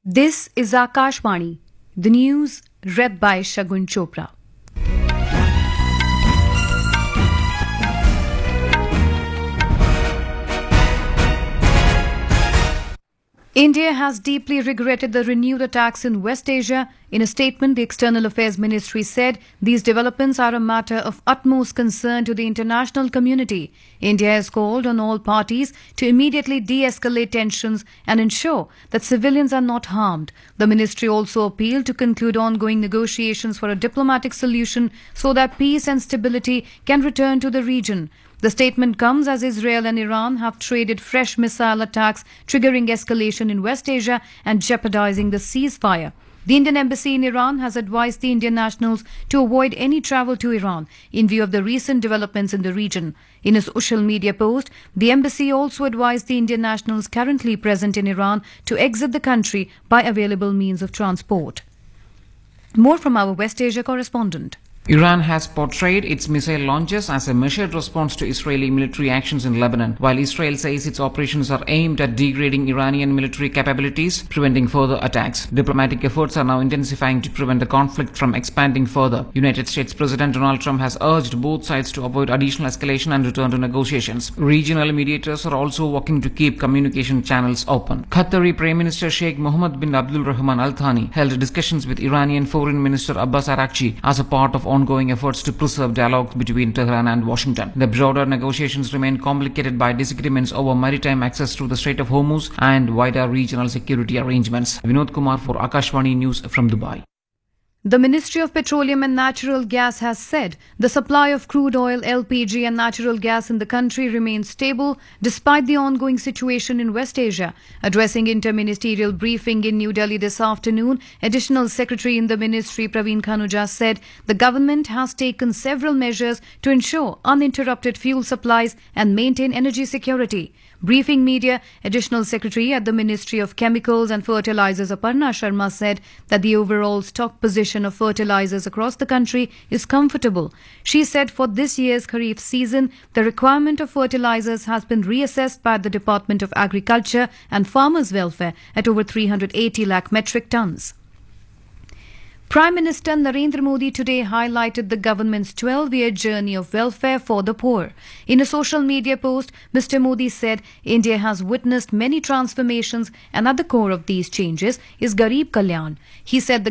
This is Akashvani, the news read by Shagun Chopra. India has deeply regretted the renewed attacks in West Asia. In a statement, the External Affairs Ministry said these developments are a matter of utmost concern to the international community. India has called on all parties to immediately de-escalate tensions and ensure that civilians are not harmed. The ministry also appealed to conclude ongoing negotiations for a diplomatic solution so that peace and stability can return to the region. The statement comes as Israel and Iran have traded fresh missile attacks, triggering escalation in West Asia and jeopardizing the ceasefire. The Indian Embassy in Iran has advised the Indian nationals to avoid any travel to Iran in view of the recent developments in the region. In a social media post, the embassy also advised the Indian nationals currently present in Iran to exit the country by available means of transport. More from our West Asia correspondent. Iran has portrayed its missile launches as a measured response to Israeli military actions in Lebanon, while Israel says its operations are aimed at degrading Iranian military capabilities, preventing further attacks. Diplomatic efforts are now intensifying to prevent the conflict from expanding further. United States President Donald Trump has urged both sides to avoid additional escalation and return to negotiations. Regional mediators are also working to keep communication channels open. Qatari Prime Minister Sheikh Mohammed bin Abdul Rahman Al Thani held discussions with Iranian Foreign Minister Abbas Araghchi as a part of ongoing efforts to preserve dialogue between Tehran and Washington. The broader negotiations remain complicated by disagreements over maritime access through the Strait of Hormuz and wider regional security arrangements. Vinod Kumar for Akashvani News from Dubai. The Ministry of Petroleum and Natural Gas has said the supply of crude oil, LPG and natural gas in the country remains stable despite the ongoing situation in West Asia. Addressing interministerial briefing in New Delhi this afternoon, Additional Secretary in the Ministry Praveen Khanuja said the government has taken several measures to ensure uninterrupted fuel supplies and maintain energy security. Briefing media, Additional Secretary at the Ministry of Chemicals and Fertilizers Aparna Sharma said that the overall stock position of fertilizers across the country is comfortable. She said for this year's Kharif season, the requirement of fertilizers has been reassessed by the Department of Agriculture and Farmers' Welfare at over 380 lakh metric tons. Prime Minister Narendra Modi today highlighted the government's 12-year journey of welfare for the poor. In a social media post, Mr. Modi said India has witnessed many transformations and at the core of these changes is Garib Kalyan. He said the